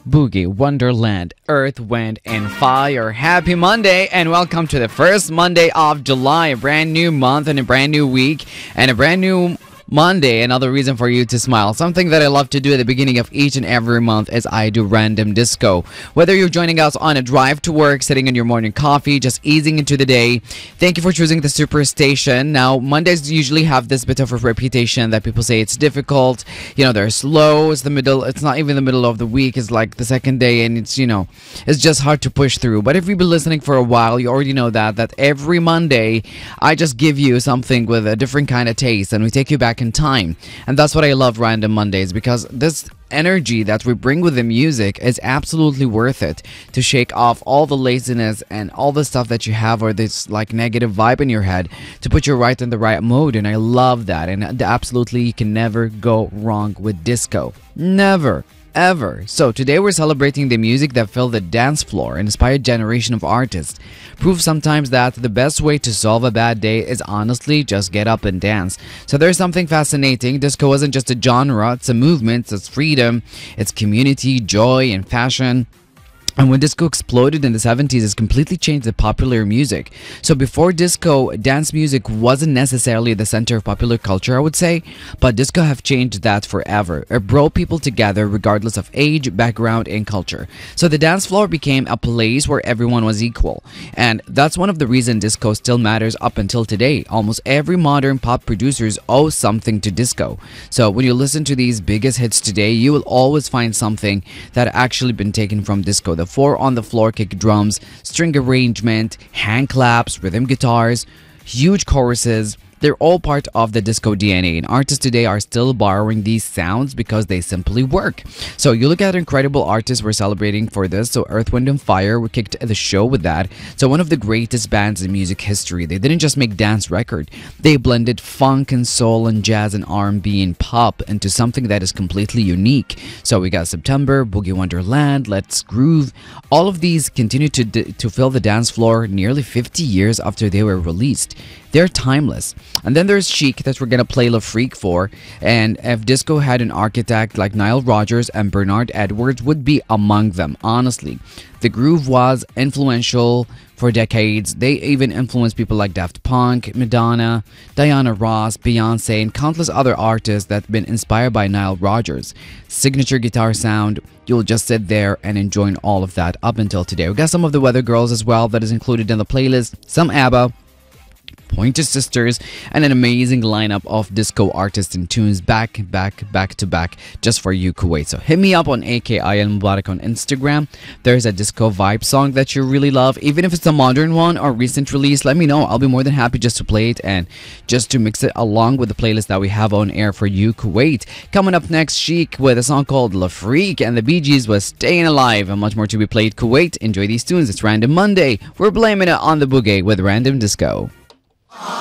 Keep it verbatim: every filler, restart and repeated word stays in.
Boogie Wonderland, Earth, Wind, and Fire. Happy Monday and welcome to the first Monday of July. A brand new month and a brand new week and a brand new Monday, another reason for you to smile. Something that I love to do at the beginning of each and every month is I do random disco. Whether you're joining us on a drive to work, sitting in your morning coffee, just easing into the day, thank you for choosing the Super Station. Now, Mondays usually have this bit of a reputation that people say it's difficult. You know, they're slow. It's the middle. It's not even the middle of the week. It's like the second day, and it's, you know, it's just hard to push through. But if you've been listening for a while, you already know that that every Monday, I just give you something with a different kind of taste, and we take you back in time. And that's what I love Random Mondays, because this energy that we bring with the music is absolutely worth it to shake off all the laziness and all the stuff that you have, or this like negative vibe in your head, to put you right in the right mood. And I love that. And absolutely, you can never go wrong with disco. Never. Ever. So today we're celebrating the music that filled the dance floor and inspired generation of artists. Prove sometimes that the best way to solve a bad day is honestly just get up and dance. So there's something fascinating. Disco isn't just a genre, it's a movement, it's freedom, it's community, joy, and fashion. And when disco exploded in the seventies, it's completely changed the popular music. So before disco, dance music wasn't necessarily the center of popular culture, I would say, but disco have changed that forever. It brought people together regardless of age, background, and culture. So the dance floor became a place where everyone was equal. And that's one of the reasons disco still matters up until today. Almost every modern pop producers owe something to disco. So when you listen to these biggest hits today, you will always find something that actually been taken from disco. The four on the floor kick drums, string arrangement, hand claps, rhythm guitars, huge choruses. They're all part of the disco D N A, and artists today are still borrowing these sounds because they simply work. So you look at incredible artists we're celebrating for this. So Earth, Wind, and Fire, we kicked the show with that. So one of the greatest bands in music history. They didn't just make dance record. They blended funk and soul and jazz and R and B and pop into something that is completely unique. So we got September, Boogie Wonderland, Let's Groove. All of these continue to, d- to fill the dance floor nearly fifty years after they were released. They're timeless. And then there's Chic that we're gonna play La Freak for. And if disco had an architect, like Nile Rodgers and Bernard Edwards would be among them, honestly. The groove was influential for decades. They even influenced people like Daft Punk, Madonna, Diana Ross, Beyonce, and countless other artists that have been inspired by Nile Rodgers' signature guitar sound. You'll just sit there and enjoy all of that up until today. We got some of the Weather Girls as well that is included in the playlist. Some ABBA, Pointer Sisters, and an amazing lineup of disco artists and tunes back, back, back to back just for you, Kuwait. So hit me up on A K I L Mubarak on Instagram. There's a disco vibe song that you really love. Even if it's a modern one or recent release, let me know. I'll be more than happy just to play it and just to mix it along with the playlist that we have on air for you, Kuwait. Coming up next, Chic with a song called La Freak, and the Bee Gees was Staying Alive, and much more to be played, Kuwait. Enjoy these tunes. It's Random Monday. We're blaming it on the boogie with Random Disco.